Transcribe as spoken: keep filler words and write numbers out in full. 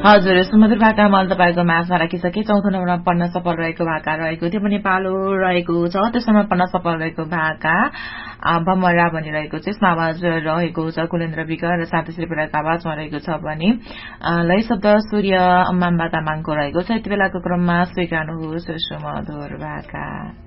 हजुर सुमधुर भाका मैले तपाईँको माझमा राखिसके चौथो नम्बरमा पढ्न सफल रहेको भाका रहेको थियो पनि पालो रहेको छ त्यसमा पढ्न सफल रहेको भाका भमरा भनिरहेको छ यसमा आवाज रहेको छ कुलेन्द्र विक र साथै श्रीप्रकाको आवाजमा रहेको छ भने लय शब्द सूर्य माम्बा तामाङको रहेको छ यति बेलाको क्रममा स्वीकार्नुहोस् सुमधुर भाका